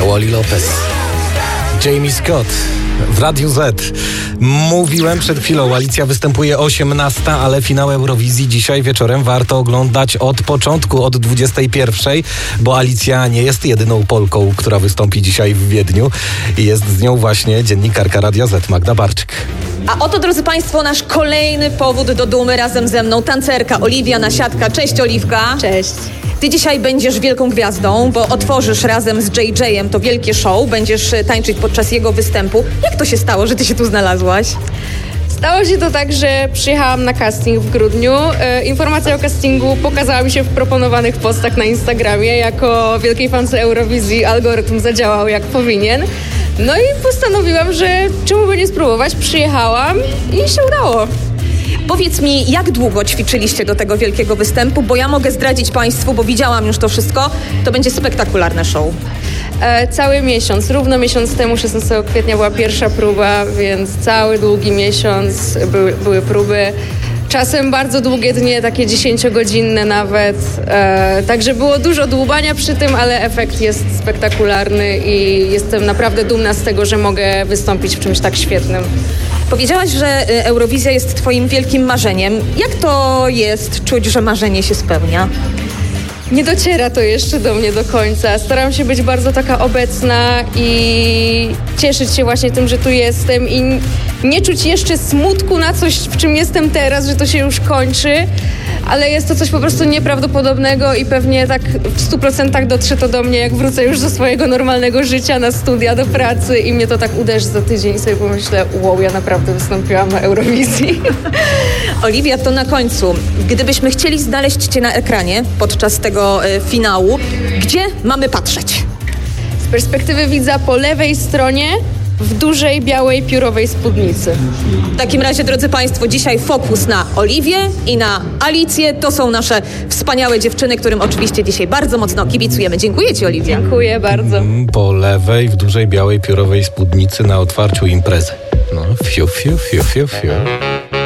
Wally Lopez, Jamie Scott w Radiu Z. Mówiłem przed chwilą, Alicja występuje 18, ale finał Eurowizji dzisiaj wieczorem warto oglądać od początku, od 21, bo Alicja nie jest jedyną Polką, która wystąpi dzisiaj w Wiedniu. Jest z nią właśnie dziennikarka Radia Z, Magda Barczyk. A oto, drodzy Państwo, nasz kolejny powód do dumy. Razem ze mną tancerka Oliwia Nasiadka. Cześć, Oliwka. Cześć. Ty dzisiaj będziesz wielką gwiazdą, bo otworzysz razem z JJ-em to wielkie show. Będziesz tańczyć podczas jego występu. Jak to się stało, że ty się tu znalazłaś? Stało się to tak, że przyjechałam na casting w grudniu. Informacja o castingu pokazała mi się w proponowanych postach na Instagramie. Jako wielkiej fance Eurowizji algorytm zadziałał jak powinien. No i postanowiłam, że czemu by nie spróbować. Przyjechałam i się udało. Powiedz mi, jak długo ćwiczyliście do tego wielkiego występu? Bo ja mogę zdradzić Państwu, bo widziałam już to wszystko. To będzie spektakularne show. Cały miesiąc, równo miesiąc temu, 16 kwietnia była pierwsza próba, więc cały długi miesiąc były próby. Czasem bardzo długie dnie, takie 10-godzinne nawet. Także było dużo dłubania przy tym, ale efekt jest spektakularny i jestem naprawdę dumna z tego, że mogę wystąpić w czymś tak świetnym. Powiedziałaś, że Eurowizja jest twoim wielkim marzeniem. Jak to jest czuć, że marzenie się spełnia? Nie dociera to jeszcze do mnie do końca. Staram się być bardzo taka obecna i cieszyć się właśnie tym, że tu jestem i nie czuć jeszcze smutku na coś, w czym jestem teraz, że to się już kończy, ale jest to coś po prostu nieprawdopodobnego i pewnie tak w 100% dotrze to do mnie, jak wrócę już do swojego normalnego życia, na studia, do pracy i mnie to tak uderzy za tydzień i sobie pomyślę, wow, ja naprawdę wystąpiłam na Eurowizji. Oliwia, to na końcu. Gdybyśmy chcieli znaleźć cię na ekranie podczas tego finału, gdzie mamy patrzeć? Z perspektywy widza po lewej stronie w dużej, białej, piórowej spódnicy. W takim razie, drodzy Państwo, dzisiaj fokus na Oliwię i na Alicję. To są nasze wspaniałe dziewczyny, którym oczywiście dzisiaj bardzo mocno kibicujemy. Dziękuję Ci, Oliwia. Dziękuję bardzo. Po lewej, w dużej, białej, piórowej spódnicy na otwarciu imprezy. No, fiu, fiu, fiu, fiu, fiu.